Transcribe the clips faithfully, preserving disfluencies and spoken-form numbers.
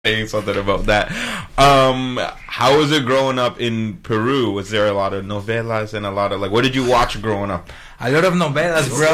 saying something about that. Um, how was it growing up in Peru? Was there a lot of novelas and a lot of like? What did you watch growing up? A lot of novelas, bro.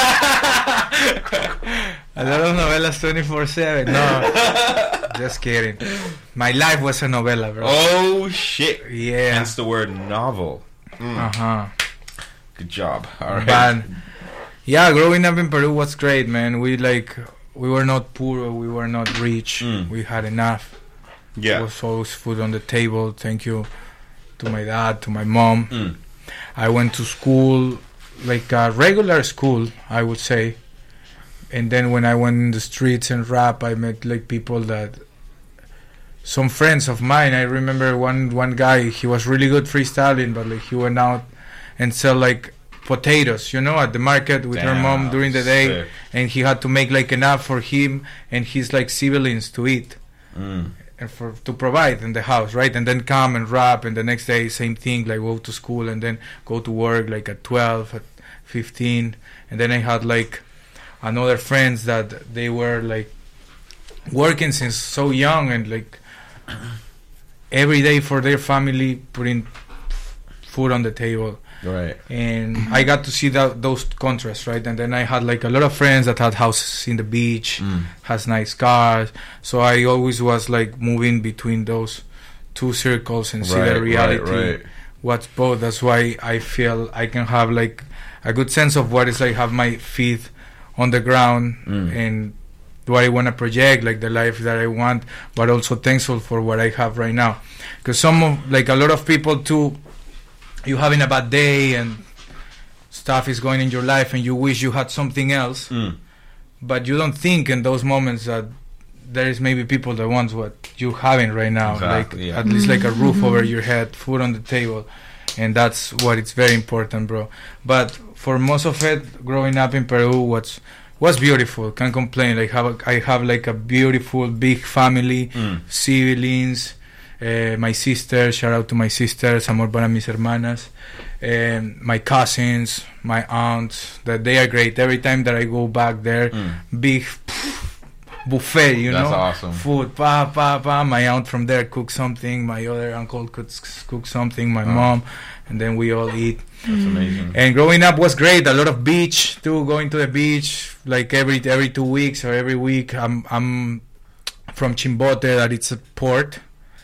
A lot of novelas twenty-four seven. No, just kidding. My life was a novela, bro. Oh shit! Yeah. Hence the word novel. Mm. Uh huh. Good job. All right. But yeah, growing up in Peru was great, man. We like we were not poor, we were not rich. Mm. We had enough. Yeah. There was always food on the table. Thank you to my dad, to my mom. Mm. I went to school, like a regular school, I would say. And then when I went in the streets and rap, I met like people that, some friends of mine. I remember one one guy. He was really good freestyling, but like he went out and sell like potatoes, you know, at the market with Damn, her mom during the day, sick. and he had to make like enough for him and his like siblings to eat. Mm. And for to provide in the house, right? And then come and rap, and the next day same thing, like go to school and then go to work like at twelve, at fifteen, and then I had like another friends that they were like working since so young and like every day for their family, putting food on the table. Right. And I got to see that those contrasts, right? And then I had like a lot of friends that had houses in the beach, Mm. has nice cars. So I always was like moving between those two circles and see Right, the reality, right, right. what's both. That's why I feel I can have like a good sense of what it's like have my feet on the ground Mm. and what I want to project, like the life that I want, but also thankful for what I have right now. Because some of, like a lot of people too, you having a bad day and stuff is going in your life and you wish you had something else, Mm. but you don't think in those moments that there is maybe people that want what you having right now, Exactly, like yeah. at least like a roof over your head, food on the table, and that's what it's very important, bro. But for most of it, growing up in Peru, what's was beautiful. Can't complain. Like have a, I have like a beautiful big family, Mm. siblings. Uh, my sister, shout out to my sisters, amor para mis hermanas, um, my cousins, my aunts, that they are great. Every time that I go back there, Mm. big pff, buffet, you That's know, awesome. food, pa pa pa. My aunt from there cooks something, my other uncle cooks cook something, my Oh. mom, and then we all eat. That's amazing. And growing up was great. A lot of beach too, going to the beach like every every two weeks or every week. I'm I'm from Chimbote, that it's a port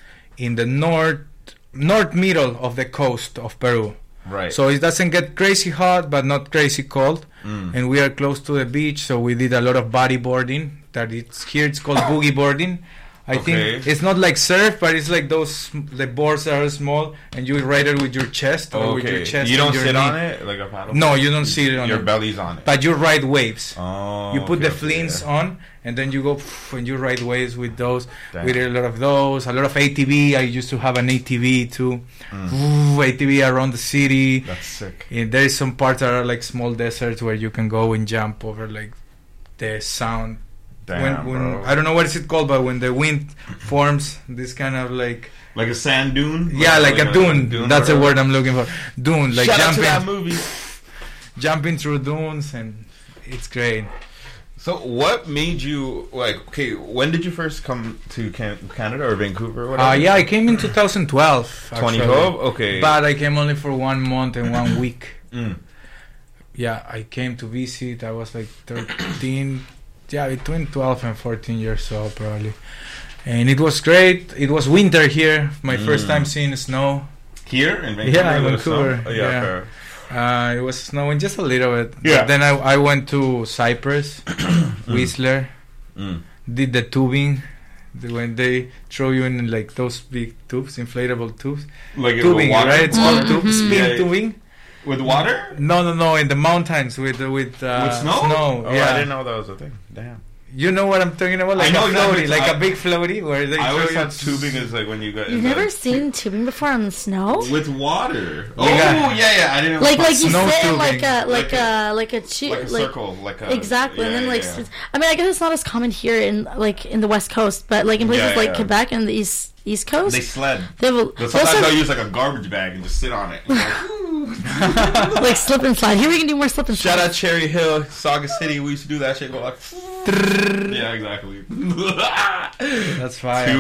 in the north north middle of the coast of Peru. Right. So it doesn't get crazy hot, but not crazy cold. Mm. And we are close to the beach, so we did a lot of bodyboarding. That it's here, it's called boogie boarding. I Okay. think it's not like surf, but it's like those the boards that are small, and you ride it with your chest or with your Okay. chest. You and don't your sit knee. on it like a paddle. No, you don't sit on Your it. belly's on it. But you ride waves. Oh. You put okay, the okay, flings yeah. on, and then you go pff, and you ride waves with those. Damn. We did a lot of those. A lot of A T V. I used to have an A T V too. Mm. Ooh, A T V around the city. That's sick. And there is some parts that are like small deserts where you can go and jump over like the sound. Damn, when, when bro. I don't know what is it called, but when the wind forms this kind of like Like a sand dune? yeah, like, a dune. That's the or word I'm looking for. Dune, like Shout out to jumping, that movie. jumping through dunes, and it's great. So, what made you like? Okay, when did you first come to Can- Canada or Vancouver? Or whatever? Uh, yeah, I came in twenty twelve. actually. twenty twelve. Okay. But I came only for one month and one week. Mm. Yeah, I came to visit. I was like thirteen. Yeah, between twelve and fourteen years old, probably. And it was great. It was winter here. My Mm. first time seeing snow. Here in Vancouver. Yeah, in there was snow? Vancouver, Oh, yeah. yeah. fair. Uh, it was snowing just a little bit. Yeah. But then I, I went to Cyprus, Whistler, Mm. did the tubing. The- When they throw you in like those big tubes, inflatable tubes. Like it Tubing, with water? right? It's called Water? tube, spin Yeah, yeah. tubing. With water? No, no, no, in the mountains with with uh, With snow? Snow, Oh, yeah. I didn't know that was a thing. Damn. You know what I'm talking about? Like I know a exactly. floaty, like I- a big floaty where they I throw always you. thought tubing is like when you got You've in never the- seen tubing before on the snow? with water. Oh We got- yeah, yeah. I didn't know. Like like you Snow sit in tubing. like a like Like a- a like a chi- like a like circle, like a exactly, and yeah, then like yeah, s- I mean I guess it's not as common here in like in the West Coast, but like in places Yeah, like yeah. Quebec and the East East Coast, They sled. they have a, But they sometimes also- they'll use like a garbage bag and just sit on it. Like, Like slip and slide. Here we can do more slip and slide. Shout out Cherry Hill, Sauga City. We used to do that shit. Go like, yeah, exactly. That's fire.